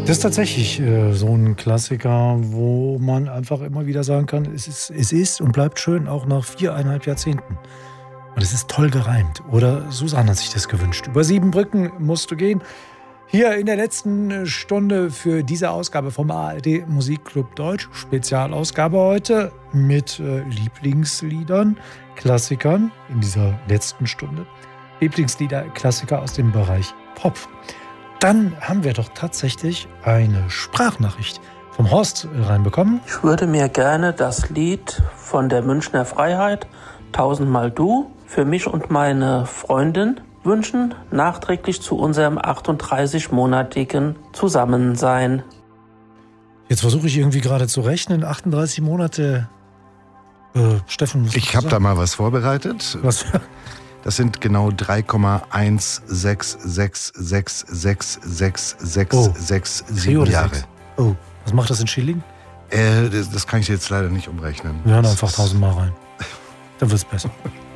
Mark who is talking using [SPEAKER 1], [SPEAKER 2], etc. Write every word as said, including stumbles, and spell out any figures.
[SPEAKER 1] Das ist tatsächlich äh, so ein Klassiker, wo man einfach immer wieder sagen kann, es ist, es ist und bleibt schön, auch nach viereinhalb Jahrzehnten. Und es ist toll gereimt. Oder Susanne hat sich das gewünscht. Über sieben Brücken musst du gehen. Hier in der letzten Stunde für diese Ausgabe vom A R D Musikclub Deutsch. Spezialausgabe heute mit äh, Lieblingsliedern, Klassikern in dieser letzten Stunde. Lieblingslieder, Klassiker aus dem Bereich Pop. Dann haben wir doch tatsächlich eine Sprachnachricht vom Horst reinbekommen.
[SPEAKER 2] Ich würde mir gerne das Lied von der Münchner Freiheit, Tausendmal Du, für mich und meine Freundin wünschen, nachträglich zu unserem achtunddreißig-monatigen Zusammensein.
[SPEAKER 1] Jetzt versuche ich irgendwie gerade zu rechnen. achtunddreißig Monate. Äh, Steffen,
[SPEAKER 3] ich habe da mal was vorbereitet.
[SPEAKER 1] Was für?
[SPEAKER 3] Das sind genau drei Komma eins sechs sechs sechs sechs sechs sechs
[SPEAKER 1] Oh.
[SPEAKER 3] sechs sieben Jahre.
[SPEAKER 1] Oh, was macht das in Schilling?
[SPEAKER 3] Äh, das, das kann ich jetzt leider nicht umrechnen.
[SPEAKER 1] Wir hören
[SPEAKER 3] Das
[SPEAKER 1] einfach
[SPEAKER 3] ist-
[SPEAKER 1] tausendmal rein. Dann wird's besser.